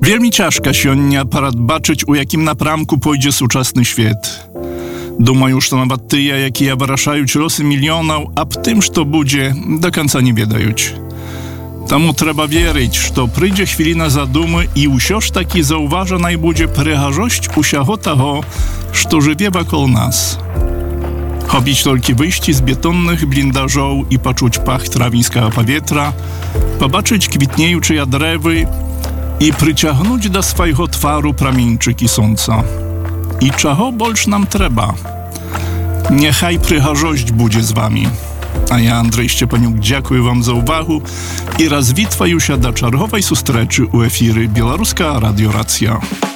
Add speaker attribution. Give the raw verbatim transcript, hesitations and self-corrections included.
Speaker 1: Wielmi ciężka сёння передбачить, у яким напрямку пойdzie сучасний świat. Думаю, что nawet тыя, якія вырашаюць лосы мільёнаў, аб тым, што будзе, до конца не ведаюць. Таму трэба верыць, што прыйдзе хвіліна задумы і ўсё ж такі заўважанай будзе прыгажосць усяго таго, што жыве вакол нас. Chobić tolki wyjść z betonnych blindażów i poczuć pach trawińskiego powietrza, pobaczyć kwitniejucze drewy i przyciągnąć do swojego twaru pramieńczyki słońca. I czego больше nam trzeba? Niechaj przychorzość będzie z wami. A ja, Andrzej Szczepaniuk, dziękuję wam za uwagę i raz witwaju się do czerwowej sustreczy u efiry Białoruska Radio Racja.